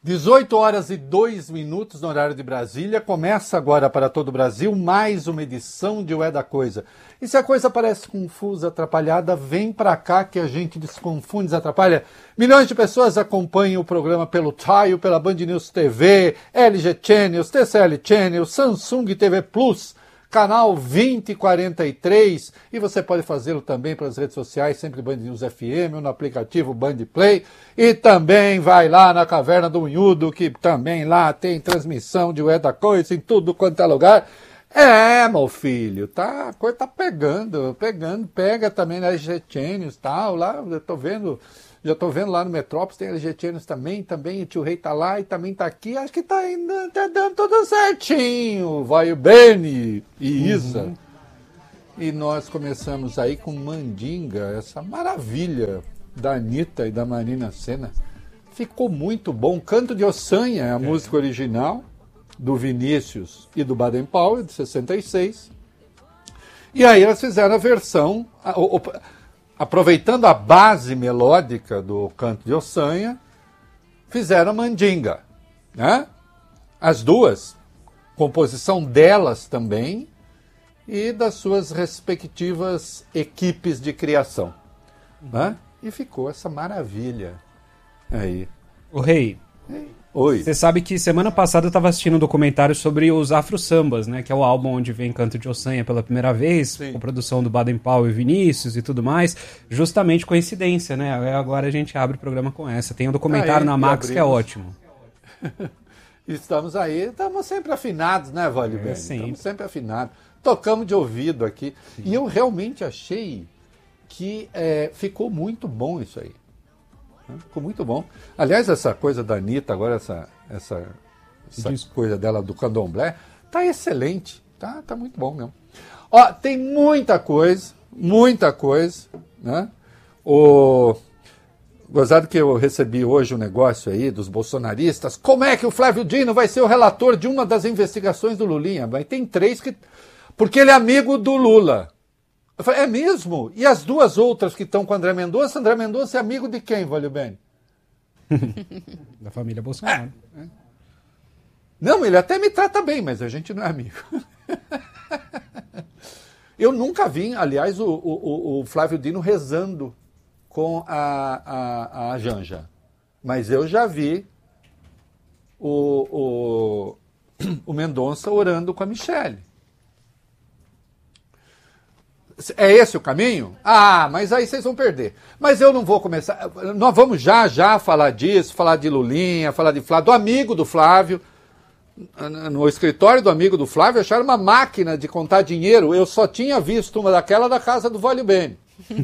18 horas e 2 minutos no horário de Brasília. Começa agora para todo o Brasil mais uma edição de Ué da Coisa. E se a coisa parece confusa, atrapalhada, vem para cá que a gente desconfunde, desatrapalha. Milhões de pessoas acompanham o programa pelo Tile, pela Band News TV, LG Channels, TCL Channels, Samsung TV Plus, canal 2043, e você pode fazê-lo também pelas redes sociais, sempre Band News FM, ou no aplicativo Band Play, e também vai lá na Caverna do Unhudo, que também lá tem transmissão de Ué da Coisa em tudo quanto é lugar. Meu filho, a coisa tá pegando, pega também na LG Channels, tal, lá, já tô vendo lá no Metrópolis, tem LG Channels também, o Tio Rei tá lá e também tá aqui, acho que tá dando tudo certinho, vai o Beni e Isa. E nós começamos aí com Mandinga, essa maravilha da Anitta e da Marina Sena. Ficou muito bom, Canto de Ossanha, a música original, do Vinícius e do Baden Powell, de 66. E aí elas fizeram a versão, aproveitando a base melódica do Canto de Ossanha, fizeram a Mandinga, né? As duas, composição delas também e das suas respectivas equipes de criação, né? E ficou essa maravilha aí. O Rei, oi. Você sabe que semana passada eu estava assistindo um documentário sobre os Afro Sambas, né? Que é o álbum onde vem Canto de Ossanha pela primeira vez, Sim. com produção do Baden Powell e Vinícius e tudo mais. Justamente coincidência, né? Agora a gente abre o programa com essa. Tem um documentário na Max que é ótimo. Estamos sempre afinados, né, Vale Bem? Estamos sempre afinados. Tocamos de ouvido aqui. Sim. E eu realmente achei que ficou muito bom isso aí. Ficou muito bom. Aliás, essa coisa da Anitta, agora essa coisa dela do candomblé, tá excelente. Tá muito bom mesmo. Ó, tem muita coisa, né? Gozado que eu recebi hoje um negócio aí dos bolsonaristas. Como é que o Flávio Dino vai ser o relator de uma das investigações do Lulinha? Mas tem 3 que... Porque ele é amigo do Lula. Eu falei, é mesmo? E as 2 outras que estão com o André Mendonça? André Mendonça é amigo de quem, Valeu Bem? Da família Bolsonaro. Não, ele até me trata bem, mas a gente não é amigo. Eu nunca vi, aliás, o Flávio Dino rezando com a Janja. Mas eu já vi o Mendonça orando com a Michelle. É esse o caminho? Mas aí vocês vão perder. Mas eu não vou começar. Nós vamos já falar disso, falar de Lulinha, falar de Flávio, do amigo do Flávio. No escritório do amigo do Flávio acharam uma máquina de contar dinheiro. Eu só tinha visto uma daquela da casa do Vale Bene.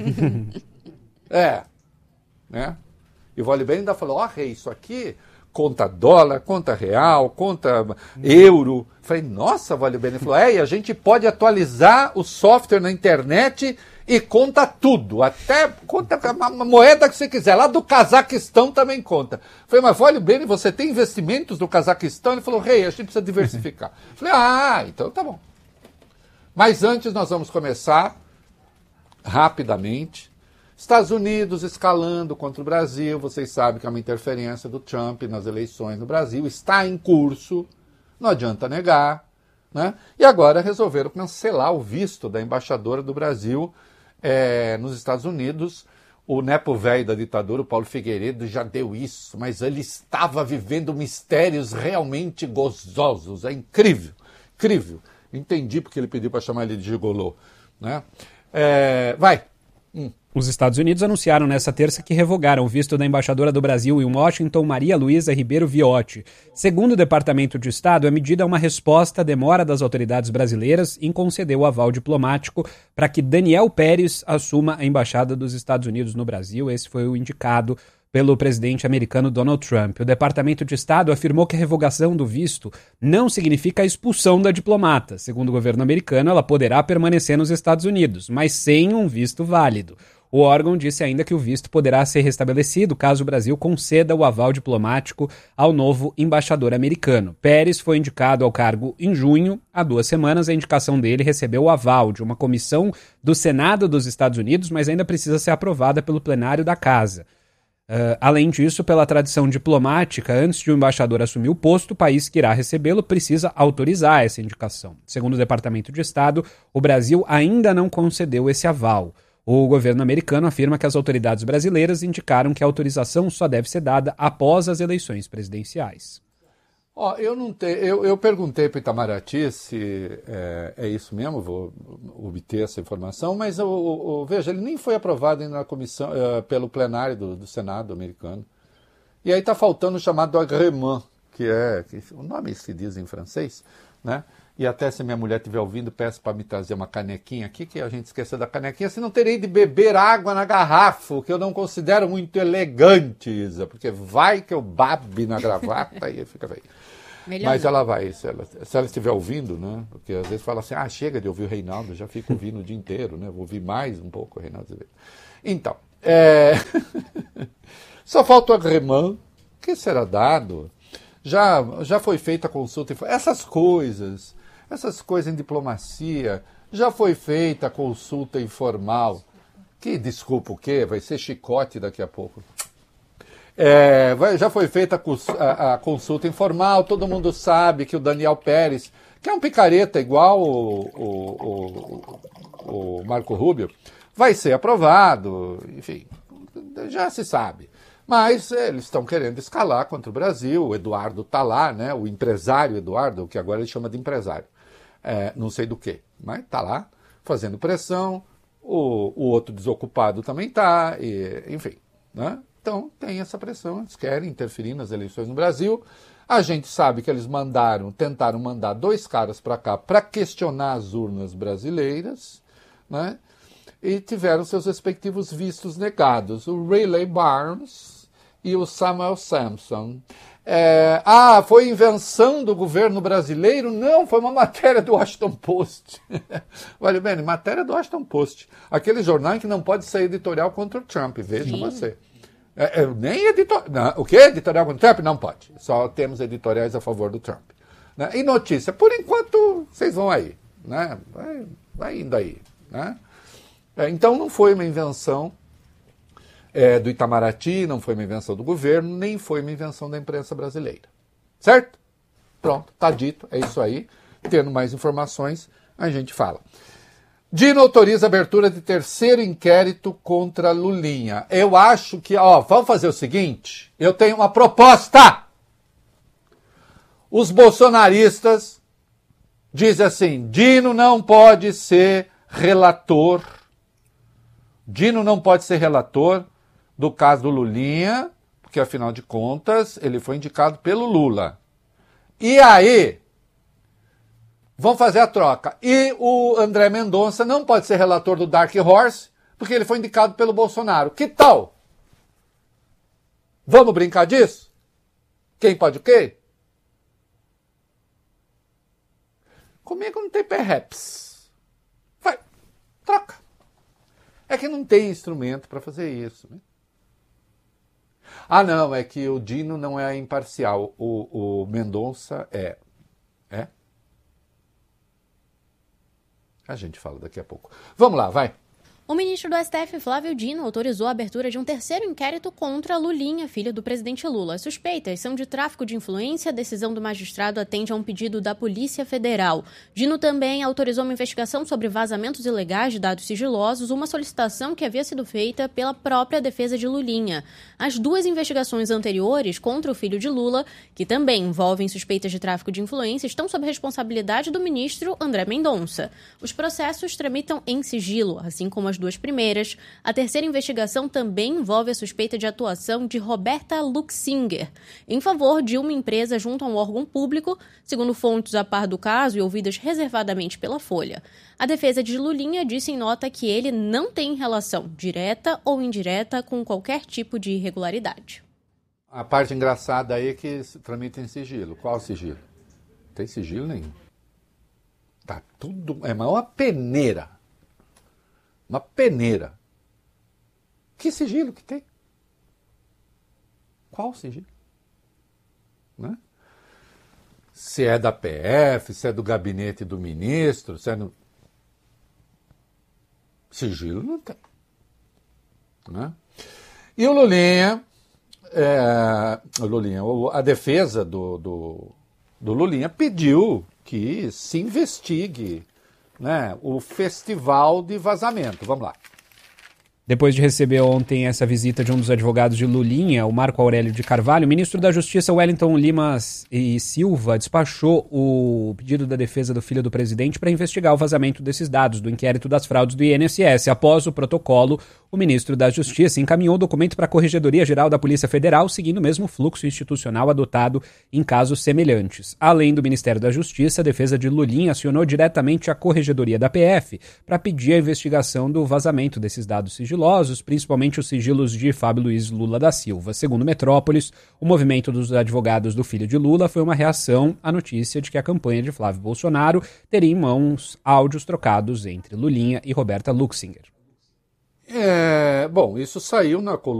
Né? E o Vale Bene ainda falou, Rei, isso aqui conta dólar, conta real, conta euro. Falei, nossa, Vale Bene. Ele falou, e a gente pode atualizar o software na internet e conta tudo. Até conta a moeda que você quiser. Lá do Cazaquistão também conta. Falei, mas Vale Bene, você tem investimentos no Cazaquistão? Ele falou, Rei, a gente precisa diversificar. Falei, então tá bom. Mas antes nós vamos começar rapidamente. Estados Unidos escalando contra o Brasil, vocês sabem que é uma interferência do Trump nas eleições no Brasil, está em curso, não adianta negar, né? E agora resolveram cancelar o visto da embaixadora do Brasil nos Estados Unidos. O nepo velho da ditadura, o Paulo Figueiredo, já deu isso, mas ele estava vivendo mistérios realmente gozosos, é incrível, incrível. Entendi porque ele pediu para chamar ele de gigolô, né? Vai. Os Estados Unidos anunciaram nesta terça que revogaram o visto da embaixadora do Brasil em Washington, Maria Luísa Ribeiro Viotti. Segundo o Departamento de Estado, a medida é uma resposta à demora das autoridades brasileiras em conceder o aval diplomático para que Daniel Pérez assuma a embaixada dos Estados Unidos no Brasil. Esse foi o indicado pelo presidente americano Donald Trump. O Departamento de Estado afirmou que a revogação do visto não significa a expulsão da diplomata. Segundo o governo americano, ela poderá permanecer nos Estados Unidos, mas sem um visto válido. O órgão disse ainda que o visto poderá ser restabelecido caso o Brasil conceda o aval diplomático ao novo embaixador americano. Pérez foi indicado ao cargo em junho. Há 2 semanas, a indicação dele recebeu o aval de uma comissão do Senado dos Estados Unidos, mas ainda precisa ser aprovada pelo plenário da Casa. Além disso, pela tradição diplomática, antes de o embaixador assumir o posto, o país que irá recebê-lo precisa autorizar essa indicação. Segundo o Departamento de Estado, o Brasil ainda não concedeu esse aval. O governo americano afirma que as autoridades brasileiras indicaram que a autorização só deve ser dada após as eleições presidenciais. Eu perguntei para o Itamaraty se é isso mesmo, vou obter essa informação, mas veja, ele nem foi aprovado ainda na comissão, pelo plenário do Senado americano. E aí está faltando o chamado agrément, que o nome se diz em francês, né? E até se minha mulher estiver ouvindo, peço para me trazer uma canequinha aqui, que a gente esqueceu da canequinha, se não terei de beber água na garrafa, o que eu não considero muito elegante, Isa, porque vai que eu babe na gravata e fica feio. Mas ela vai, se ela estiver ouvindo, né? Porque às vezes fala assim, chega de ouvir o Reinaldo, já fico ouvindo o dia inteiro, né? Vou ouvir mais um pouco o Reinaldo. Então, só falta o agrément, que será dado. Já foi feita a consulta, essas coisas em diplomacia, já foi feita a consulta informal, que, desculpa o quê? Vai ser chicote daqui a pouco. Já foi feita a consulta informal, todo mundo sabe que o Daniel Pérez, que é um picareta igual o Marco Rubio, vai ser aprovado, enfim, já se sabe. Mas eles estão querendo escalar contra o Brasil, o Eduardo está lá, né, o empresário Eduardo, que agora ele chama de empresário, não sei do que, mas está lá, fazendo pressão, o outro desocupado também está, enfim, né? Então, tem essa pressão, eles querem interferir nas eleições no Brasil. A gente sabe que eles tentaram mandar 2 caras para cá para questionar as urnas brasileiras, né? E tiveram seus respectivos vistos negados. O Riley Barnes e o Samuel Sampson. Foi invenção do governo brasileiro? Não, foi uma matéria do Washington Post. Olha bem, matéria do Washington Post. Aquele jornal que não pode ser editorial contra o Trump, veja você. Nem editorial. O quê? Editorial contra o Trump? Não pode. Só temos editoriais a favor do Trump. Né? E notícia, por enquanto, vocês vão aí. Né? Vai indo aí. Né? Então não foi uma invenção do Itamaraty, não foi uma invenção do governo, nem foi uma invenção da imprensa brasileira. Certo? Pronto, está dito, é isso aí. Tendo mais informações, a gente fala. Dino autoriza a abertura de 3º inquérito contra Lulinha. Eu acho que, vamos fazer o seguinte, eu tenho uma proposta. Os bolsonaristas dizem assim, Dino não pode ser relator do caso do Lulinha, porque afinal de contas ele foi indicado pelo Lula. E aí, vão fazer a troca. E o André Mendonça não pode ser relator do Dark Horse, porque ele foi indicado pelo Bolsonaro. Que tal? Vamos brincar disso? Quem pode o quê? Comigo não tem perhaps. Vai, troca. É que não tem instrumento para fazer isso. Né? Não, é que o Dino não é imparcial. O Mendonça é. A gente fala daqui a pouco. Vamos lá, vai. O ministro do STF, Flávio Dino, autorizou a abertura de um 3º inquérito contra Lulinha, filho do presidente Lula. As suspeitas são de tráfico de influência. A decisão do magistrado atende a um pedido da Polícia Federal. Dino também autorizou uma investigação sobre vazamentos ilegais de dados sigilosos, uma solicitação que havia sido feita pela própria defesa de Lulinha. As 2 investigações anteriores contra o filho de Lula, que também envolvem suspeitas de tráfico de influência, estão sob responsabilidade do ministro André Mendonça. Os processos tramitam em sigilo, assim como as 2 primeiras. A 3ª investigação também envolve a suspeita de atuação de Roberta Luxinger em favor de uma empresa junto a um órgão público, segundo fontes a par do caso e ouvidas reservadamente pela Folha. A defesa de Lulinha disse em nota que ele não tem relação direta ou indireta com qualquer tipo de irregularidade. A parte engraçada aí é que tramita em sigilo. Qual sigilo? Não tem sigilo nenhum. Tá tudo... É uma peneira. Uma peneira. Que sigilo que tem? Qual sigilo? Né? Se é da PF, se é do gabinete do ministro, se é no... Sigilo não tem. Né? E o Lulinha, A defesa do Lulinha pediu que se investigue, né, o festival de vazamento. Vamos lá. Depois de receber ontem essa visita de um dos advogados de Lulinha, o Marco Aurélio de Carvalho, o ministro da Justiça, Wellington Lima e Silva, despachou o pedido da defesa do filho do presidente para investigar o vazamento desses dados do inquérito das fraudes do INSS. Após o protocolo, o ministro da Justiça encaminhou o documento para a Corregedoria-Geral da Polícia Federal, seguindo o mesmo fluxo institucional adotado em casos semelhantes. Além do Ministério da Justiça, a defesa de Lulinha acionou diretamente a Corregedoria da PF para pedir a investigação do vazamento desses dados sigilosos, principalmente os sigilos de Fábio Luiz Lula da Silva. Segundo Metrópolis, o movimento dos advogados do filho de Lula foi uma reação à notícia de que a campanha de Flávio Bolsonaro teria em mãos áudios trocados entre Lulinha e Roberta Luxinger. Bom, isso saiu na coluna